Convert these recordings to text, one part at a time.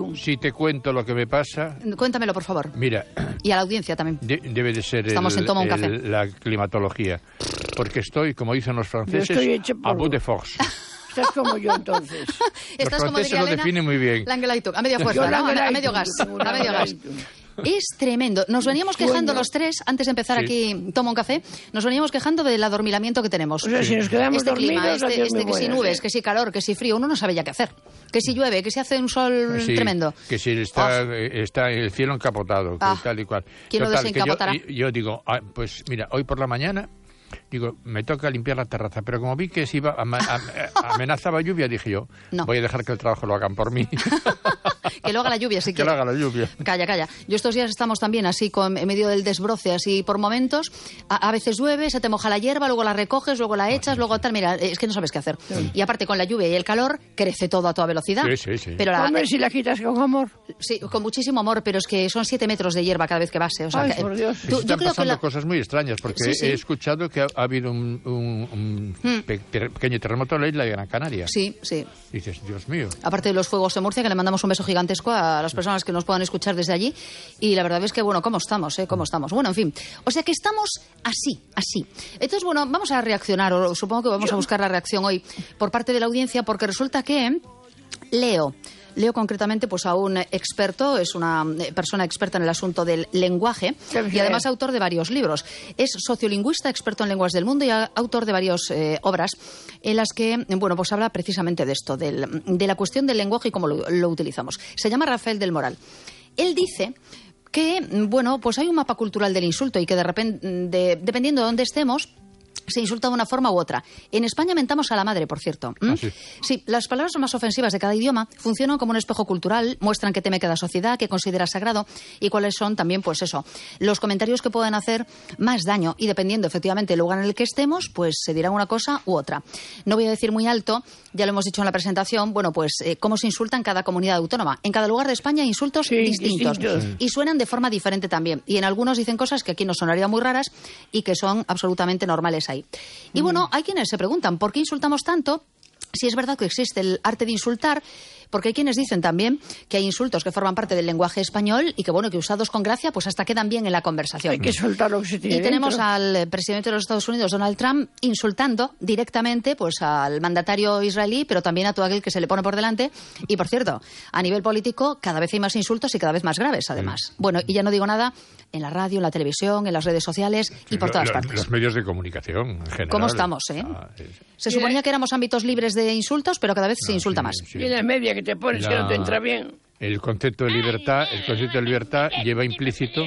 razón. Si te cuento lo que me pasa... Cuéntamelo, por favor. Mira... Y a la audiencia también. Debe de ser Estamos en Toma un Café. la climatología. Porque estoy, como dicen los franceses, a bout de force. Estás como yo, entonces. Estás los franceses lo definen muy bien. Langelaito, a media fuerza, ¿no? A medio gas. A medio gas. Es tremendo. Nos veníamos quejando los tres, antes de empezar aquí, Toma un Café, nos veníamos quejando del adormilamiento que tenemos. O sea, si nos quedamos clima, dormidos, que si nubes, que si calor, que si frío, uno no sabe ya qué hacer. Que si llueve, que si hace un sol tremendo. Que si está el cielo encapotado, que tal y cual. ¿Quién lo desencapotará? Yo digo, pues mira, hoy por la mañana... Digo, me toca limpiar la terraza, pero como vi que se iba amenazaba lluvia, dije yo, no. Voy a dejar que el trabajo lo hagan por mí. Que lo haga la lluvia, si quiere. Que lo haga la lluvia. Calla. Yo estos días estamos también así, en medio del desbroce, así por momentos. A veces llueve, se te moja la hierba, luego la recoges, luego la echas, luego tal. Mira, es que no sabes qué hacer. Sí. Y aparte, con la lluvia y el calor, crece todo a toda velocidad. Sí. Pero hombre, si la quitas con amor. Sí, con muchísimo amor, pero es que son 7 metros de hierba cada vez que base. O sea, ay, por Dios. Están pasando cosas muy extrañas, porque he escuchado que ha habido un pequeño terremoto en la isla de Gran Canaria. Sí. Dices, Dios mío. Aparte de los fuegos de Murcia, que le mandamos un beso gigantesco a las personas que nos puedan escuchar desde allí. Y la verdad es que, bueno, ¿cómo estamos? ¿Cómo estamos? Bueno, en fin. O sea que estamos así. Entonces, bueno, vamos a reaccionar, o supongo que vamos a buscar la reacción hoy por parte de la audiencia, porque resulta que Leo concretamente pues a un experto, es una persona experta en el asunto del lenguaje y además autor de varios libros. Es sociolingüista, experto en lenguas del mundo y autor de varias obras en las que, bueno, pues habla precisamente de esto, de la cuestión del lenguaje y cómo lo utilizamos. Se llama Rafael del Moral. Él dice que, bueno, pues hay un mapa cultural del insulto y que de repente, dependiendo de dónde estemos, se insulta de una forma u otra. En España mentamos a la madre, por cierto. Sí, las palabras más ofensivas de cada idioma funcionan como un espejo cultural, muestran qué teme cada sociedad, qué considera sagrado y cuáles son también, pues eso, los comentarios que pueden hacer más daño y dependiendo efectivamente del lugar en el que estemos, pues se dirá una cosa u otra. No voy a decir muy alto, ya lo hemos dicho en la presentación, bueno, pues cómo se insulta en cada comunidad autónoma. En cada lugar de España hay insultos distintos y suenan de forma diferente también. Y en algunos dicen cosas que aquí nos sonarían muy raras y que son absolutamente normales ahí. Y bueno, hay quienes se preguntan ¿por qué insultamos tanto? Si es verdad que existe el arte de insultar, porque hay quienes dicen también que hay insultos que forman parte del lenguaje español y que, bueno, que usados con gracia, pues hasta quedan bien en la conversación. Hay que soltar lo que se tiene. Y tenemos al presidente de los Estados Unidos, Donald Trump, insultando directamente pues al mandatario israelí, pero también a todo aquel que se le pone por delante. Y, por cierto, a nivel político, cada vez hay más insultos y cada vez más graves, además. Bueno, y ya no digo nada en la radio, en la televisión, en las redes sociales y por todas partes. Los medios de comunicación, en general. ¿Cómo estamos, Se suponía que éramos ámbitos libres de insultos, pero cada vez se insulta más. Y en la media que te pones que no te entra bien. El concepto de libertad lleva implícito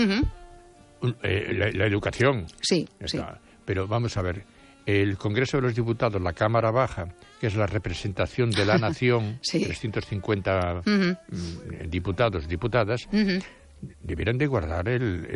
la educación. Sí. Pero vamos a ver, el Congreso de los Diputados, la Cámara Baja, que es la representación de la nación, 350 diputados, diputadas, debieran de guardar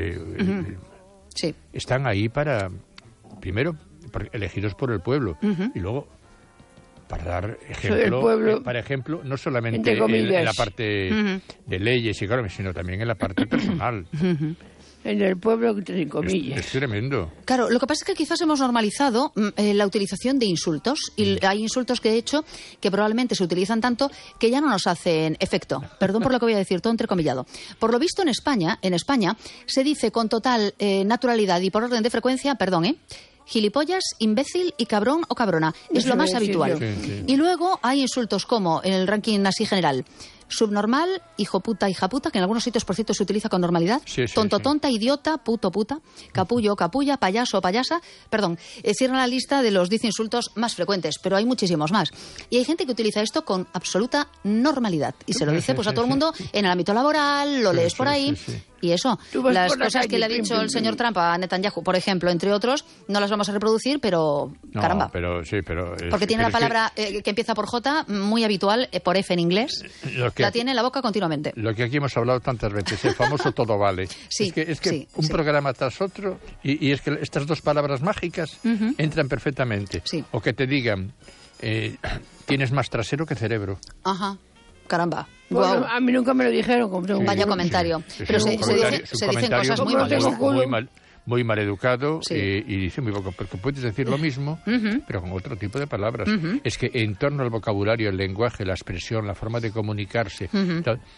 están ahí primero, elegidos por el pueblo, y luego para dar ejemplo, para ejemplo, no solamente en la parte de leyes y económicas, sino también en la parte personal. En el pueblo, entre comillas. Es tremendo. Claro, lo que pasa es que quizás hemos normalizado la utilización de insultos. Y hay insultos que, de hecho, que probablemente se utilizan tanto que ya no nos hacen efecto. Perdón por lo que voy a decir, todo entrecomillado. Por lo visto, en España se dice con total naturalidad y por orden de frecuencia, gilipollas, imbécil y cabrón o cabrona. Es lo más habitual. Sí. Y luego hay insultos como, en el ranking así general, subnormal, hijo puta, hija puta, que en algunos sitios, por cierto, se utiliza con normalidad. Tonto, tonta, idiota, puto, puta, capullo, capulla, payaso, payasa. Perdón, cierran la lista de los 10 insultos más frecuentes, pero hay muchísimos más. Y hay gente que utiliza esto con absoluta normalidad. Y se lo dice pues a todo el mundo en el ámbito laboral, lo lees por ahí. Y eso, las cosas que le ha dicho el señor Trump a Netanyahu, por ejemplo, entre otros, no las vamos a reproducir, pero caramba. No, pero sí, pero... Porque tiene la palabra que empieza por J, muy habitual, por F en inglés, la tiene en la boca continuamente. Lo que aquí hemos hablado tantas veces, el famoso todo vale. Es que un programa tras otro, y es que estas dos palabras mágicas entran perfectamente. O que te digan, tienes más trasero que cerebro. Ajá. Caramba. Bueno, a mí nunca me lo dijeron. Vaya comentario. Pero se dicen cosas muy molestas. Muy mal educado y dice muy poco, porque puedes decir lo mismo, pero con otro tipo de palabras. Es que en torno al vocabulario, el lenguaje, la expresión, la forma de comunicarse,